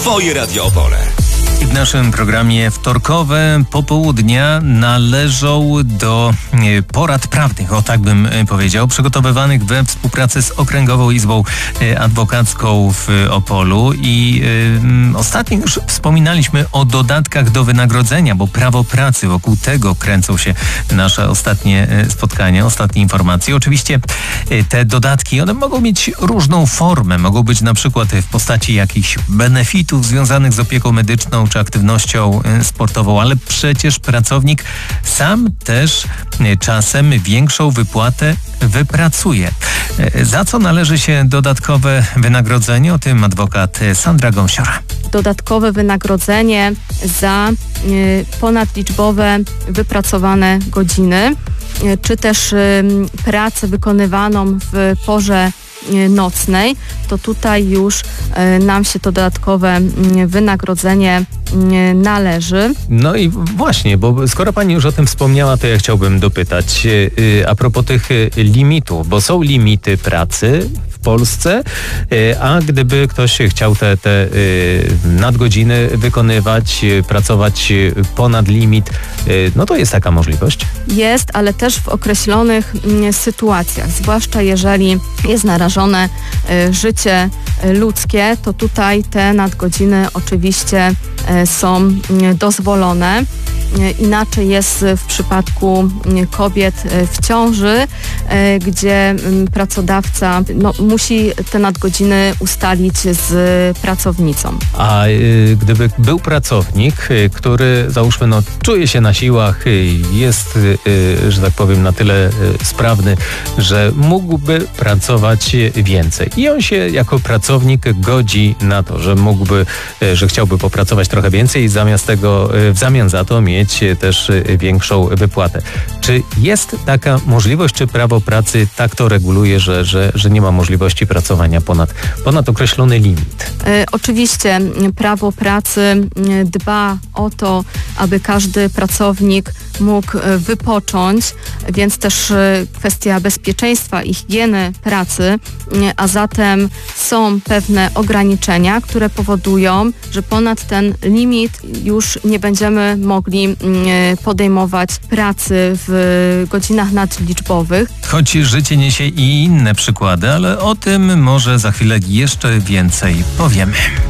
Twoje Radio Opole. I w naszym programie wtorkowe popołudnia należą do porad prawnych, o tak bym powiedział, przygotowywanych we współpracy z Okręgową Izbą Adwokacką w Opolu. I ostatnio już wspominaliśmy o dodatkach do wynagrodzenia, bo prawo pracy, wokół tego kręcą się nasze ostatnie spotkania, ostatnie informacje. Oczywiście te dodatki, one mogą mieć różną formę, mogą być na przykład w postaci jakichś benefitów związanych z opieką medyczną czy aktywnością sportową, ale przecież pracownik sam też czasem większą wypłatę wypracuje. Za co należy się dodatkowe wynagrodzenie? O tym adwokat Sandra Gąsiora. Dodatkowe wynagrodzenie za ponadliczbowe wypracowane godziny, czy też pracę wykonywaną w porze nocnej, to tutaj już nam się to dodatkowe wynagrodzenie należy. No i właśnie, bo skoro pani już o tym wspomniała, to ja chciałbym dopytać a propos tych limitów, bo są limity pracy w Polsce, a gdyby ktoś chciał te nadgodziny wykonywać, pracować ponad limit, no to jest taka możliwość? Jest, ale też w określonych sytuacjach, zwłaszcza jeżeli jest narażone życie ludzkie, to tutaj te nadgodziny oczywiście są dozwolone. Inaczej jest w przypadku kobiet w ciąży, gdzie pracodawca musi te nadgodziny ustalić z pracownicą. A gdyby był pracownik, który załóżmy czuje się na siłach, jest, że tak powiem, na tyle sprawny, że mógłby pracować więcej i on się jako pracownik godzi na to, że chciałby popracować trochę więcej i zamiast tego, w zamian za to mieć też większą wypłatę. Czy jest taka możliwość, czy prawo pracy tak to reguluje, że nie ma możliwości pracowania ponad określony limit? Oczywiście prawo pracy dba o to, aby każdy pracownik mógł wypocząć, więc też kwestia bezpieczeństwa i higieny pracy, a zatem są pewne ograniczenia, które powodują, że ponad ten limit już nie będziemy mogli podejmować pracy w godzinach nadliczbowych. Choć życie niesie i inne przykłady, ale o tym może za chwilę jeszcze więcej powiemy.